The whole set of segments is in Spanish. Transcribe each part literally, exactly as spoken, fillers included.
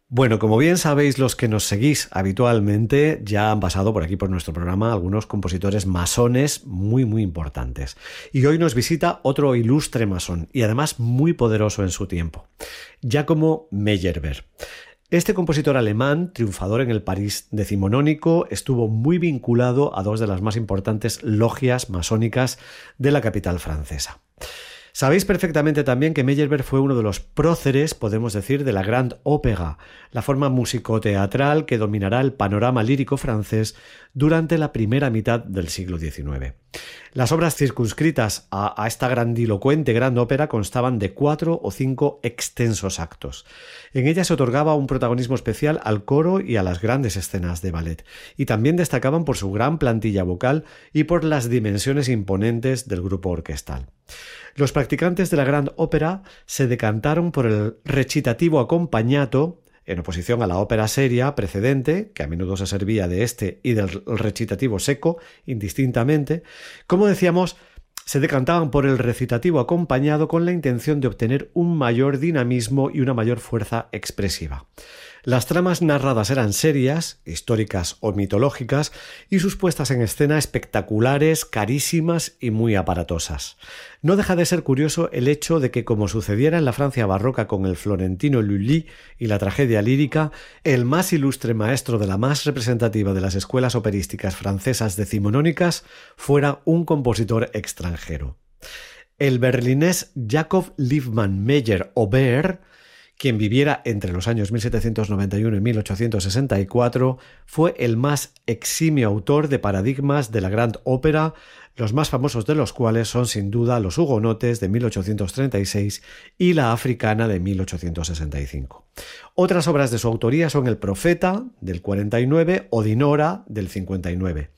Bueno, como bien sabéis los que nos seguís habitualmente, ya han pasado por aquí por nuestro programa algunos compositores masones muy muy importantes. Y hoy nos visita otro ilustre masón y además muy poderoso en su tiempo, Giacomo Meyerbeer. Este compositor alemán, triunfador en el París decimonónico, estuvo muy vinculado a dos de las más importantes logias masónicas de la capital francesa. Sabéis perfectamente también que Meyerbeer fue uno de los próceres, podemos decir, de la Grande Ópera, la forma musicoteatral que dominará el panorama lírico francés durante la primera mitad del siglo diecinueve. Las obras circunscritas a, a esta grandilocuente Grande Ópera constaban de cuatro o cinco extensos actos. En ellas se otorgaba un protagonismo especial al coro y a las grandes escenas de ballet, y también destacaban por su gran plantilla vocal y por las dimensiones imponentes del grupo orquestal. Los practicantes de la Grande Ópera se decantaron por el recitativo accompagnato, en oposición a la ópera seria precedente, que a menudo se servía de este y del recitativo secco, indistintamente. Como decíamos, se decantaban por el recitativo acompañado con la intención de obtener un mayor dinamismo y una mayor fuerza expresiva. Las tramas narradas eran serias, históricas o mitológicas, y sus puestas en escena espectaculares, carísimas y muy aparatosas. No deja de ser curioso el hecho de que, como sucediera en la Francia barroca con el florentino Lully y la tragedia lírica, el más ilustre maestro de la más representativa de las escuelas operísticas francesas decimonónicas fuera un compositor extranjero. El berlinés Jacob Liebmann Meyer-Aubert, quien viviera entre los años mil setecientos noventa y uno y mil ochocientos sesenta y cuatro, fue el más eximio autor de paradigmas de la Grande Ópera, los más famosos de los cuales son sin duda los Hugonotes de mil ochocientos treinta y seis y la Africana de mil ochocientos sesenta y cinco. Otras obras de su autoría son El Profeta, del cuarenta y nueve, o Dinora, del cincuenta y nueve.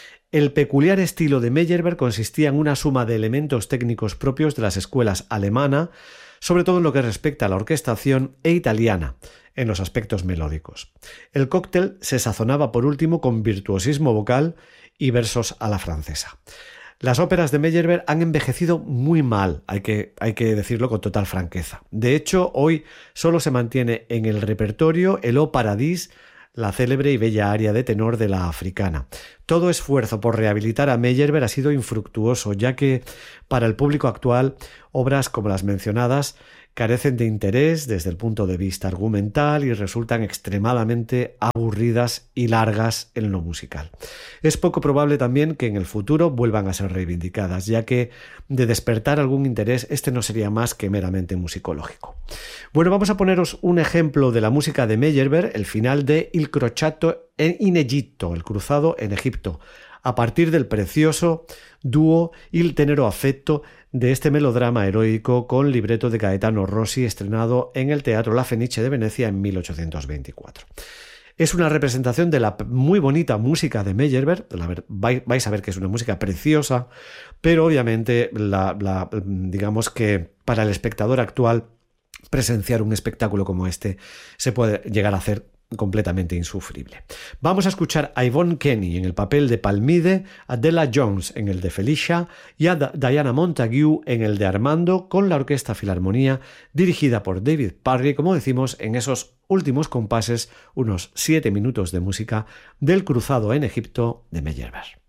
El peculiar estilo de Meyerbeer consistía en una suma de elementos técnicos propios de las escuelas alemana, sobre todo en lo que respecta a la orquestación, e italiana, en los aspectos melódicos. El cóctel se sazonaba por último con virtuosismo vocal y versos a la francesa. Las óperas de Meyerbeer han envejecido muy mal, hay que, hay que decirlo con total franqueza. De hecho, hoy solo se mantiene en el repertorio el O Paradis, la célebre y bella aria de tenor de la Africana. Todo esfuerzo por rehabilitar a Meyerbeer ha sido infructuoso, ya que para el público actual obras como las mencionadas carecen de interés desde el punto de vista argumental y resultan extremadamente aburridas y largas en lo musical. Es poco probable también que en el futuro vuelvan a ser reivindicadas, ya que de despertar algún interés este no sería más que meramente musicológico. Bueno, vamos a poneros un ejemplo de la música de Meyerbeer, el final de Il Crociato in Egitto, el cruzado en Egipto, a partir del precioso dúo Il tenero affetto de este melodrama heroico con libreto de Gaetano Rossi, estrenado en el Teatro La Fenice de Venecia en mil ochocientos veinticuatro. Es una representación de la muy bonita música de Meyerbeer. La, vais a ver que es una música preciosa, pero obviamente la, la, digamos que para el espectador actual presenciar un espectáculo como este se puede llegar a hacer completamente insufrible. Vamos a escuchar a Yvonne Kenny en el papel de Palmide, a Della Jones en el de Felicia y a Diana Montague en el de Armando, con la Orquesta Filarmonía dirigida por David Parry, como decimos, en esos últimos compases, unos siete minutos de música del Cruzado en Egipto de Meyerbeer.